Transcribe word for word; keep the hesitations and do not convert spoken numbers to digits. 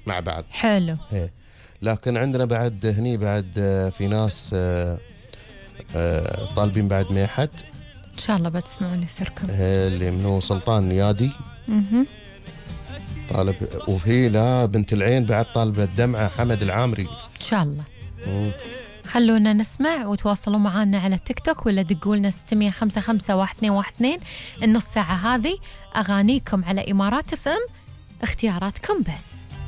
مع بعض. حلو. هي. لكن عندنا بعد هني بعد في ناس طالبين بعد ميحد ان شاء الله بتسمعون يسركم، اللي منو سلطان نيادي اها طالب، وفي لا بنت العين بعد طالبة الدمعة حمد العامري ان شاء الله. مم. خلونا نسمع وتواصلوا معنا على التيك توك ولا دقوا لنا ستمية خمسة خمسة واحد اثنين واحد اثنين. النص ساعة هذه أغانيكم على إمارات اف ام، اختياراتكم بس.